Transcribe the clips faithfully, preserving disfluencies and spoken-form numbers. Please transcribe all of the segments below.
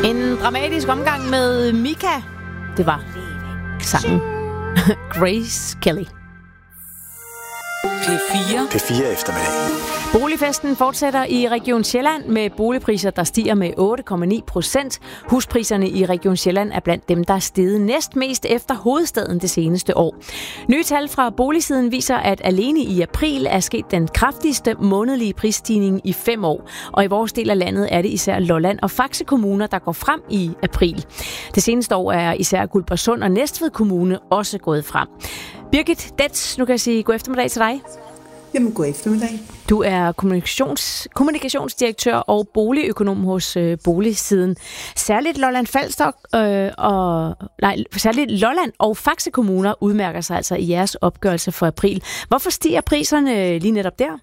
En dramatisk omgang med Mika. Det var sangen Grace Kelly. P fire. P fire eftermiddag. Boligfesten fortsætter i Region Sjælland med boligpriser, der stiger med otte komma ni procent. Huspriserne i Region Sjælland er blandt dem, der er steget næstmest efter hovedstaden det seneste år. Nye tal fra boligsiden viser, at alene i april er sket den kraftigste månedlige prisstigning i fem år. Og i vores del af landet er det især Lolland og Faxe kommuner, der går frem i april. Det seneste år er især Guldborgsund og Næstved Kommune også gået frem. Birgit Detz, nu kan jeg sige god eftermiddag til dig. Jamen, god eftermiddag. Du er kommunikations, kommunikationsdirektør og boligøkonom hos øh, Boligsiden. Særligt Lolland Falster øh, og nej, særligt Lolland og Faxe kommuner udmærker sig altså i jeres opgørelse for april. Hvorfor stiger priserne lige netop der?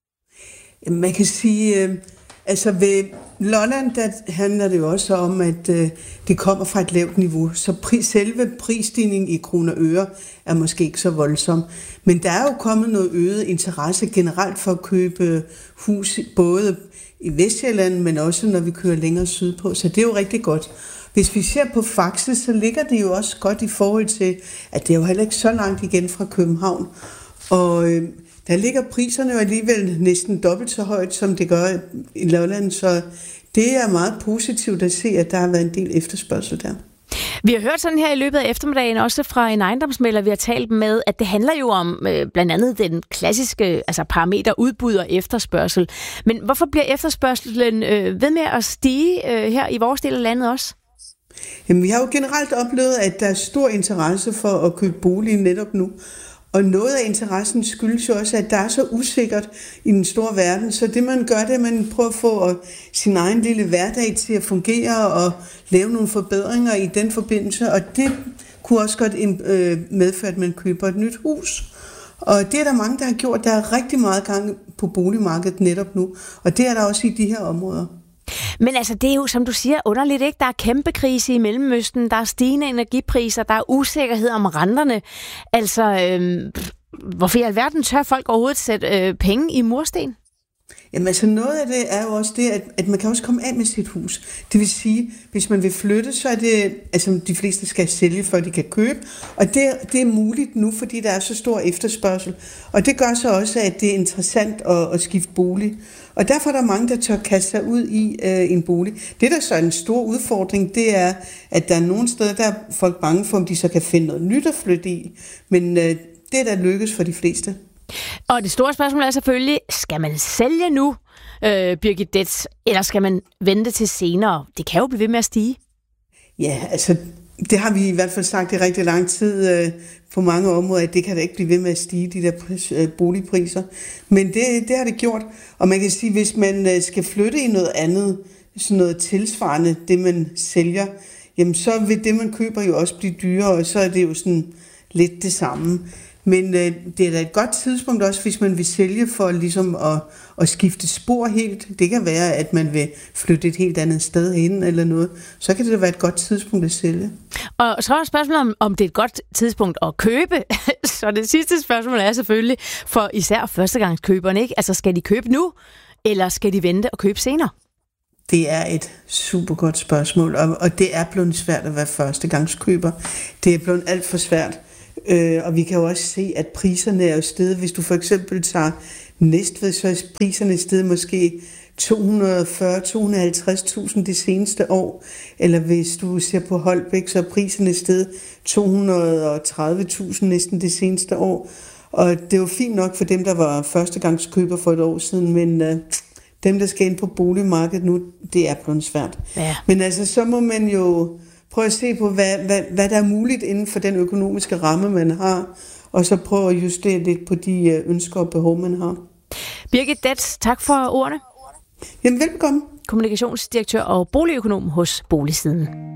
Jamen, man kan sige, øh, altså ved Lolland, der handler det jo også om, at øh, det kommer fra et lavt niveau, så pris, selve prisstigningen i kroner og øre er måske ikke så voldsom. Men der er jo kommet noget øget interesse generelt for at købe hus, både i Vestsjælland, men også når vi kører længere sydpå, så det er jo rigtig godt. Hvis vi ser på Faxe, så ligger det jo også godt i forhold til, at det er jo heller ikke så langt igen fra København, og øh, der ligger priserne jo alligevel næsten dobbelt så højt, som det gør i Lolland, så det er meget positivt at se, at der har været en del efterspørgsel der. Vi har hørt sådan her i løbet af eftermiddagen, også fra en ejendomsmægler, vi har talt med, at det handler jo om øh, blandt andet den klassiske altså parameter udbud og efterspørgsel. Men hvorfor bliver efterspørgselen øh, ved med at stige øh, her i vores del af landet også? Jamen, vi har jo generelt oplevet, at der er stor interesse for at købe bolig netop nu. Og noget af interessen skyldes jo også, at der er så usikkert i den store verden. Så det man gør, det er, at man prøver at få sin egen lille hverdag til at fungere og lave nogle forbedringer i den forbindelse. Og det kunne også godt medføre, at man køber et nyt hus. Og det er der mange, der har gjort. Der er rigtig meget gang på boligmarkedet netop nu. Og det er der også i de her områder. Men altså, det er jo, som du siger, underligt, ikke? Der er kæmpe krise i Mellemøsten, der er stigende energipriser, der er usikkerhed om renterne. Altså, øh, hvorfor i alverden tør folk overhovedet sætte øh, penge i mursten? Jamen altså, noget af det er jo også det, at, at man kan også komme af med sit hus. Det vil sige, hvis man vil flytte, så er det, altså de fleste skal sælge, før de kan købe. Og det, det er muligt nu, fordi der er så stor efterspørgsel. Og det gør så også, at det er interessant at, at skifte bolig. Og derfor er der mange, der tør kaste sig ud i øh, en bolig. Det, der så er en stor udfordring, det er, at der er nogle steder, der er folk bange for, om de så kan finde noget nyt at flytte i. Men øh, det er der lykkes for de fleste. Og det store spørgsmål er selvfølgelig, skal man sælge nu, øh, Birgit Detz, eller skal man vente til senere? Det kan jo blive ved med at stige. Ja, altså det har vi i hvert fald sagt i rigtig lang tid øh, på mange områder, at det kan da ikke blive ved med at stige, de der øh, boligpriser. Men det, det har det gjort, og man kan sige, hvis man øh, skal flytte i noget andet, sådan noget tilsvarende det, man sælger, jamen så vil det, man køber jo også blive dyrere, og så er det jo sådan lidt det samme. Men øh, det er da et godt tidspunkt også, hvis man vil sælge for ligesom at, at skifte spor helt. Det kan være, at man vil flytte et helt andet sted hen eller noget. Så kan det da være et godt tidspunkt at sælge. Og så er spørgsmålet om, om det er et godt tidspunkt at købe. Så det sidste spørgsmål er selvfølgelig for især førstegangskøberne, ikke? Altså, skal de købe nu, eller skal de vente og købe senere? Det er et super godt spørgsmål, og, og det er blevet svært at være førstegangskøber. Det er blevet alt for svært. Øh, og vi kan jo også se, at priserne er jo steget. Hvis du for eksempel tager Næstved, så er priserne steget måske to hundrede og fyrre til to hundrede og halvtreds tusind det seneste år. Eller hvis du ser på Holbæk, så er priserne steget to hundrede og tredive tusind næsten det seneste år. Og det er jo fint nok for dem, der var førstegangskøber for et år siden, men øh, dem, der skal ind på boligmarkedet nu, det er blevet svært. Ja. Men altså, så må man jo prøve at se på, hvad, hvad, hvad der er muligt inden for den økonomiske ramme, man har, og så prøve at justere lidt på de ønsker og behov, man har. Birgit Detz, tak for ordene. Jamen, velkommen. Kommunikationsdirektør og boligøkonom hos Boligsiden.